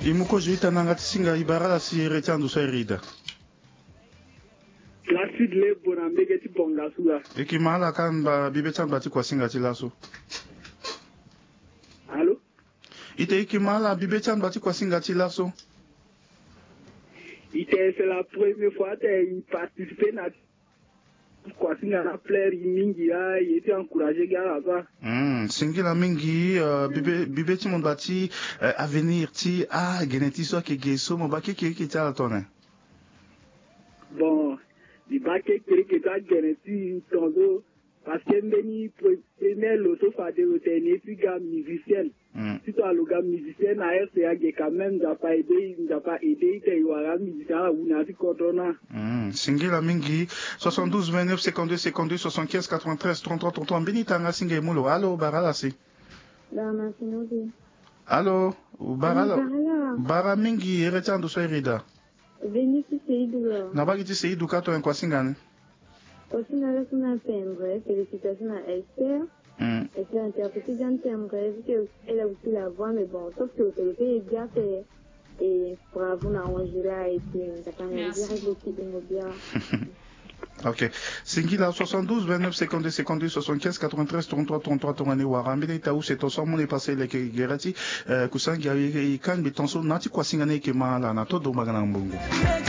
Imuko juita nangati singa ibarala si retando sa erida. La sud le bonambe ti bonga sula. Ikimala kan ba bibetan bati kwa singa ti laso. Allô? Ite ikimala bibetan bati kwa singa ti laso. C'est la première fois qu'il participait à quoi singa na plaire mingi là, il était encouragé gars là. Singila mingi bibeti mon bati avenir ti geneti so ke geso mo ba ke ta tonne. Bon, il va que ta geneti tonzo parce que mbeni premier loto fa de retenir puis gars musicien. Si toi le gars musicien à RCA quand même n'a pas aidé que wala musicien ou na ti kotona. Singila mingi 72 29 52 52 75 93 33 33 benita nga singe mulo. Allo barala si. Allo barala. Bara mingi retando so erida. Veni si Seydou. Nabagi ti Seydou kato en kwa singane. Aussi na la suna pembre, félicitations à Esther. Esther a interprété d'un thème, elle a aussi la voix, mais bon, sauf que l'autorité est bien fait. Et bravo na Angela et puis t'as pas bien réfléchi de bien. Ok. Singila 72 29 52 52 75 93 33 33 tongane warambe ni taou c'est ensemble on est passé les gerati kusangi kan bitonso nati kwa singane ke mala na todo magana mbongo.